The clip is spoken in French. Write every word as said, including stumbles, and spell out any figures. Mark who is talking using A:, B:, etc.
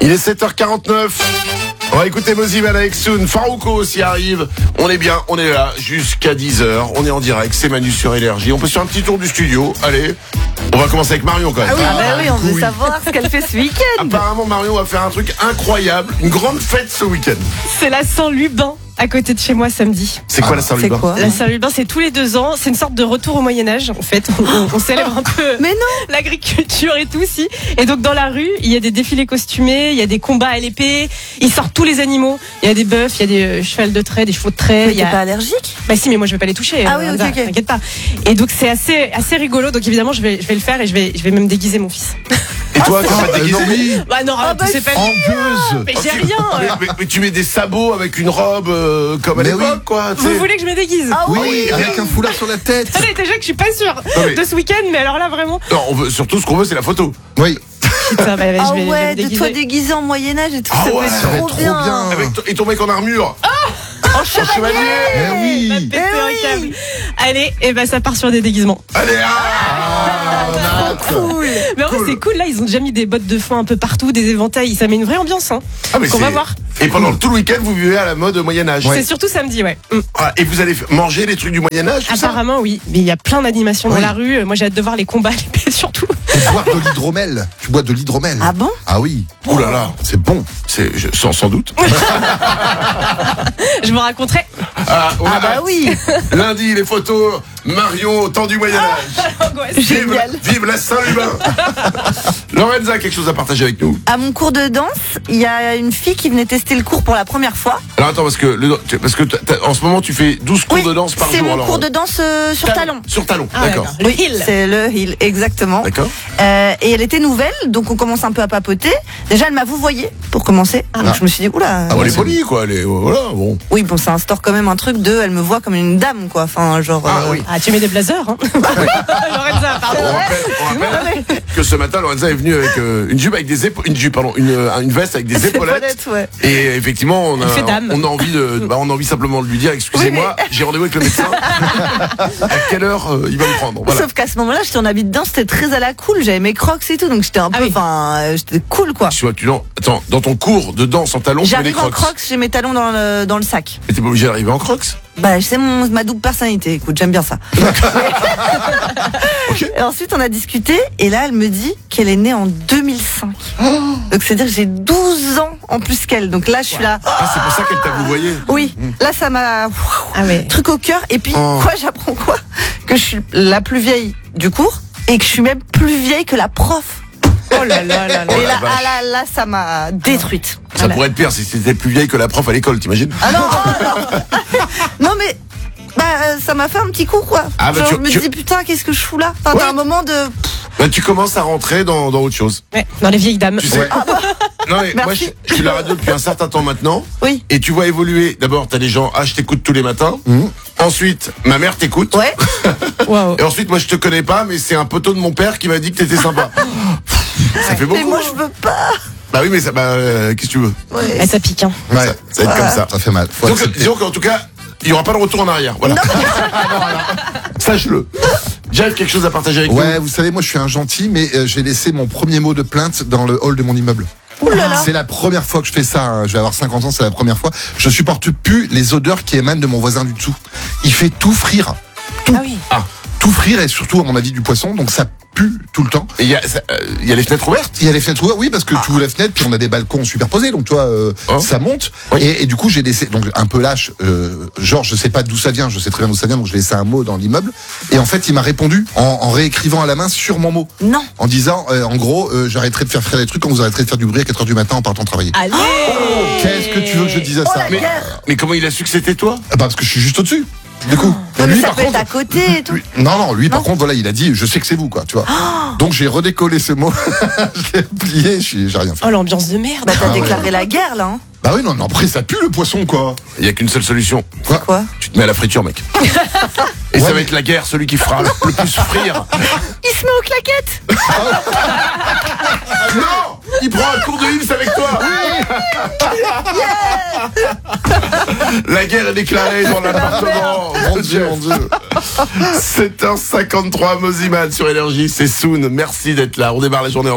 A: Il est sept heures quarante-neuf. On va écouter Mosiman avec Soun. Farouko aussi arrive. On est bien, on est là jusqu'à dix heures. On est en direct, c'est Manu sur Énergie. On peut faire un petit tour du studio. Allez, on va commencer avec Marion quand même.
B: Ah oui,
C: Ah bah oui, on veut
B: oui.
C: savoir ce qu'elle fait ce week-end.
A: Apparemment, Marion va faire un truc incroyable. Une grande fête ce week-end.
B: C'est la Saint-Lubin à côté de chez moi samedi.
A: C'est quoi
C: Ah,
A: la
C: c'est
A: Saint-Lubin?
C: quoi
B: La Saint-Lubin, c'est tous les deux ans. C'est une sorte de retour au Moyen-Âge, en fait. On, on célèbre un peu
C: Mais non.
B: l'agriculture et tout aussi. Et donc, dans la rue, il y a des défilés costumés, il y a des combats à l'épée. Ils sortent tous les animaux. Il y a des bœufs, il y a des euh, chevals de trait, des chevaux de trait.
C: Mais
B: il y
C: t'es
B: a...
C: pas allergique?
B: Bah si, mais moi je vais pas les toucher.
C: Ah
B: euh,
C: oui, ok,
B: Hamza,
C: ok.
B: T'inquiète pas. Et donc c'est assez, assez rigolo. Donc évidemment, je vais, je vais le faire et je vais, je vais même déguiser mon fils.
A: Et toi, tu vas
C: Ah,
A: pas te
C: euh,
A: déguiser?
C: non, oui.
B: Bah non,
C: Ah bah,
B: c'est pas
C: envieuse.
B: Mais
A: Oh,
B: j'ai
A: tu-
B: rien.
A: mais,
B: euh.
A: mais- mais tu mets des sabots avec une robe euh, comme à
D: Mais
A: l'époque,
D: oui.
A: quoi. tu
B: Vous
A: sais.
B: voulez que je me déguise?
C: Ah oui.
D: Oui, avec un foulard sur la tête.
B: Allez, déjà que je suis pas sûre
A: Non, mais-
B: de ce week-end, mais alors là vraiment.
A: Non, on veut, surtout ce qu'on veut, c'est la photo.
D: Oui.
B: Putain, bah, je
C: Ah
B: vais, je vais
C: ouais,
B: me
C: de
B: déguiser.
C: toi déguisé en Moyen-Âge et tout,
A: Ah
C: ça
A: ouais,
C: peut
A: ça
C: être
D: va être
C: trop
D: trop
C: bien.
D: bien.
A: Avec ton- et ton mec en armure.
C: En
A: En chevalier.
D: Eh
B: Va
D: oui.
B: péter
C: Eh
B: un
C: oui.
B: câble. Allez, et ben ça part sur des déguisements.
A: Allez, ah,
C: Cool.
B: Mais en vrai,
A: Cool.
B: c'est cool. Là, ils ont déjà mis des bottes de foin un peu partout, des éventails. Ça met une vraie ambiance. Hein.
A: Ah, mais
B: Qu'on va
A: c'est-
B: voir.
A: Et pendant tout le week-end, vous vivez à la mode Moyen-Âge.
B: C'est surtout samedi, ouais. Mm.
A: Ah, et vous allez f- manger les trucs du Moyen-Âge, tout ça?
B: Apparemment, oui. Mais il y a plein d'animations
D: Oui.
B: dans la rue. Moi, j'ai hâte de voir les combats à l'épée, surtout.
D: Et boire de l'hydromel. Tu bois de l'hydromel.
C: Ah bon?
D: Ah oui.
A: Ouh là là,
D: C'est bon.
A: c'est je- sans, sans doute.
B: Je vous raconterai.
A: Ah, on
C: Ah
A: a
C: bah
A: hâte.
C: oui.
A: Lundi, les photos Marion au temps du Moyen-Âge.
B: Angoisse.
A: Vive,
C: Génial.
A: vive la Saint-Lubin. Lorenza, quelque chose à partager avec nous?
C: À mon cours de danse, il y a une fille qui venait tester le cours pour la première fois.
A: Alors attends, parce que, le, parce que t'as- t'as- en ce moment, tu fais douze cours
C: Oui,
A: de danse par
C: c'est
A: jour.
C: mon
A: alors,
C: cours de danse euh, sur talon.
A: Sur talon,
B: Ah,
A: d'accord.
B: Le hill.
C: C'est le hill, exactement.
A: D'accord.
C: Euh, et elle était nouvelle, donc on commence un peu à papoter. Déjà, elle m'a vouvoyé pour commencer. Donc je me suis dit, oula.
D: Ah
A: Bon,
D: ouais,
A: elle est
D: c'est-
A: polie, quoi. Elle est, voilà, bon.
C: Oui, bon, ça instaure quand même un truc de, elle me voit comme une dame, quoi. Enfin, genre.
A: Ah
C: euh,
A: oui.
B: Ah, tu mets des blazers, hein. Lorenza, pardon.
A: On rappelle, on rappelle que ce matin, Lorenza est venue avec euh, une jupe avec des épaulettes, une jupe, pardon, une, euh, une veste avec des
C: C'est
A: épaulettes.
C: ouais.
A: Et effectivement, on a,
B: Elle fait dame.
A: on a envie de, bah, on a envie simplement de lui dire, excusez-moi, j'ai rendez-vous avec le médecin. À quelle heure euh, il va me prendre? Voilà.
C: Sauf qu'à ce moment-là, j'étais en habit de danse, c'était très à la cool. J'avais mes crocs et tout, donc j'étais un
B: Ah
C: peu,
B: oui.
C: enfin, euh, j'étais cool, quoi.
A: Tu vois, tu non, attends, dans ton cours de danse en talons, tu mets des
C: J'arrive en
A: crocs.
C: crocs, j'ai mes talons dans le, dans le sac.
A: Et t'es pas obligé d'arriver en crocs?
C: Bah, c'est mon, ma double personnalité. Écoute, j'aime bien ça.
A: Ok.
C: Et ensuite, on a discuté, et là, elle me dit qu'elle est née en deux mille cinq. Donc, c'est-à-dire que j'ai douze ans en plus qu'elle. Donc là, je suis là.
A: Ah, c'est pour ça qu'elle t'a vouvoyé.
C: Oui, là, ça m'a.
B: Ah ouais.
C: Truc au cœur. Et puis,
A: Oh.
C: quoi, j'apprends quoi? Que je suis la plus vieille du cours, et que je suis même plus vieille que la prof.
B: Oh là là là là.
A: Oh
C: et
A: la
C: là,
A: vache.
C: ah là, là, ça m'a détruite.
A: Ça
B: Ah,
A: pourrait être pire si c'était plus vieille que la prof à l'école, t'imagines?
C: Ah non, oh, non. Non, mais. Bah, euh, ça m'a fait un petit coup, quoi.
A: Ah, bah,
C: Genre,
A: tu-
C: je me
A: tu-
C: dis, putain, qu'est-ce que je fous là? Enfin,
A: Ouais.
C: t'as un moment de.
A: Bah, tu commences à rentrer dans, dans autre chose.
B: Ouais, dans les vieilles dames.
A: Tu sais. Non, mais moi, je,
C: Merci.
A: je suis la radio depuis un certain temps maintenant.
C: Oui.
A: Et tu vois évoluer. D'abord, t'as des gens, ah, je t'écoute tous les matins.
D: Mhm.
A: Ensuite, ma mère t'écoute.
C: Ouais.
B: Waouh.
A: Et ensuite, moi, je te connais pas, mais c'est un poteau de mon père qui m'a dit que t'étais sympa. Ça fait beaucoup.
C: Mais moi,
A: hein.
C: je veux pas.
A: Bah oui, mais ça, bah, euh, qu'est-ce que tu veux?
C: Ouais.
B: Eh, ça pique, hein.
D: Ouais.
A: Ça, ça va être comme ça.
D: Ça fait mal. Faut
A: Donc,
D: accepter.
A: disons qu'en tout cas, il y aura pas de retour en arrière. Voilà. Sache-le. Jeff, quelque chose à partager avec
D: Ouais, vous savez, moi je suis un gentil, mais euh, j'ai laissé mon premier mot de plainte dans le hall de mon immeuble.
C: Ouh là là.
D: C'est la première fois que je fais ça, hein. Je vais avoir cinquante ans, c'est la première fois. Je supporte plus les odeurs qui émanent de mon voisin du dessous. Il fait tout frire.
B: Ah oui.
D: Tout frire et surtout, à mon avis, du poisson, donc ça pue tout le temps.
A: nous. Et il y a, ça, euh, il y a les fenêtres ouvertes.
D: Il y a les fenêtres ouvertes, oui, parce que tu ouvres la fenêtre, puis on a des balcons superposés, donc toi, euh,
A: Oh.
D: ça monte.
A: Oui.
D: Et, et du coup, j'ai laissé, donc un peu lâche, euh, genre, je sais pas d'où ça vient, je sais très bien d'où ça vient, donc je laissé un mot dans l'immeuble. Et en fait, il m'a répondu en, en réécrivant à la main sur mon mot,
C: Non.
D: en disant, euh, en gros, euh, j'arrêterai de faire faire des trucs quand vous arrêterez de faire du bruit à quatre heures du matin en partant travailler.
B: Allez.
D: Qu'est-ce que tu veux que je dise à
C: Oh
D: ça
C: la
A: Mais,
C: guerre.
A: mais comment il a su que c'était toi?
D: Ah bah, parce que je suis juste au-dessus. Du coup,
C: Non, mais
D: lui,
C: ça
D: par
C: peut être
D: contre,
C: à côté et tout.
D: lui- non, non, lui, par
C: Non.
D: contre, voilà, il a dit, je sais que c'est vous, quoi, tu vois. Donc, j'ai redécollé ce mot, je l'ai plié, je suis- j'ai rien fait.
B: Oh, l'ambiance de merde.
C: Bah, t'as
D: Ah ouais.
C: déclaré la guerre, là, hein.
D: Bah oui, non, non, après, ça pue le poisson, quoi.
A: Il y a qu'une seule solution.
D: Quoi
C: Quoi?
A: Tu te mets à la friture, mec. Et
D: Ouais,
A: ça va
D: mais-
A: être la guerre, celui qui fera le, le plus frire.
C: Il se met aux claquettes.
A: Non, il prend un cours de Hims avec toi. La guerre est déclarée dans l'appartement.
D: Mon Dieu, mon Dieu.
A: sept heures cinquante-trois, Mosiman sur Énergie, c'est Soun. Merci d'être là. On démarre la journée en